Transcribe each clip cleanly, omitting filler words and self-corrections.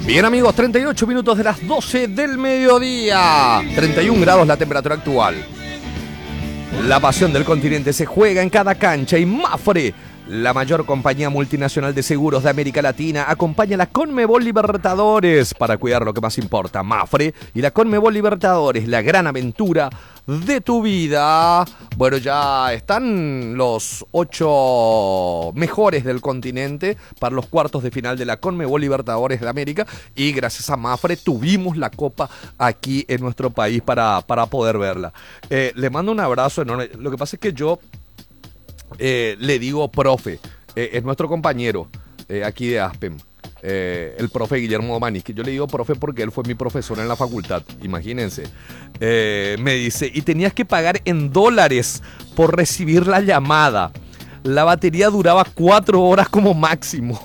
Bien amigos, 38 minutos de las 12 del mediodía. 31 grados la temperatura actual. La pasión del continente se juega en cada cancha y Mapfre, la mayor compañía multinacional de seguros de América Latina, acompaña a la Conmebol Libertadores para cuidar lo que más importa. Mapfre y la Conmebol Libertadores, la gran aventura de tu vida. Bueno, ya están los 8 mejores del continente para los cuartos de final de la Conmebol Libertadores de América, y gracias a Mapfre tuvimos la copa aquí en nuestro país para poder verla. Le mando un abrazo enorme. Lo que pasa es que yo le digo profe, es nuestro compañero aquí de Aspen, el profe Guillermo Domanis, que yo le digo profe porque él fue mi profesor en la facultad, imagínense. Me dice, y tenías que pagar en dólares por recibir la llamada. La batería duraba 4 horas como máximo.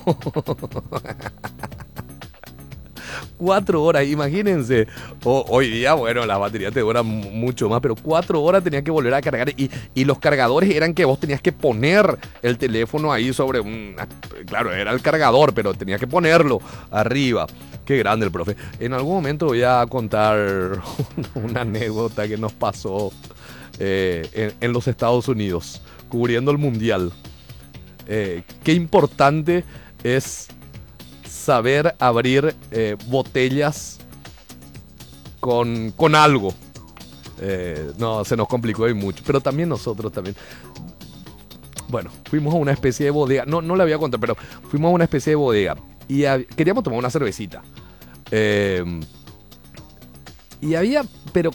4 horas, imagínense. Hoy día, bueno, la batería te dura mucho más, pero 4 horas tenías que volver a cargar. Y los cargadores eran que vos tenías que poner el teléfono ahí sobre claro, era el cargador, pero tenías que ponerlo arriba. Qué grande el profe. En algún momento voy a contar una anécdota que nos pasó en los Estados Unidos, cubriendo el Mundial. Qué importante es saber abrir botellas con algo. No, se nos complicó y mucho. Pero también nosotros también. Bueno, fuimos a una especie de bodega. No la voy a contar, pero fuimos a una especie de bodega. Y queríamos tomar una cervecita. Y había, pero